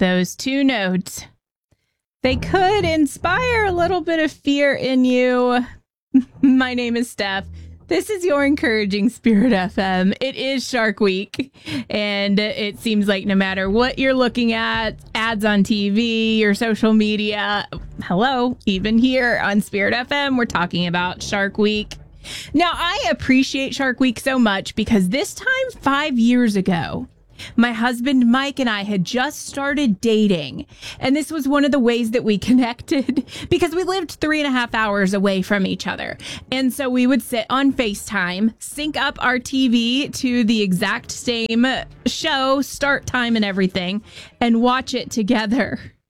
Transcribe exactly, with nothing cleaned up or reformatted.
those two notes, they could inspire a little bit of fear in you. My name is Steph. This is your encouraging Spirit F M. It is Shark Week, and it seems like no matter what you're looking at, ads on T V or social media, hello, even here on Spirit F M, we're talking about Shark Week. Now, I appreciate Shark Week so much because this time five years ago, my husband Mike and I had just started dating, and this was one of the ways that we connected because we lived three and a half hours away from each other. And so we would sit on FaceTime, sync up our T V to the exact same show, start time and everything, and watch it together.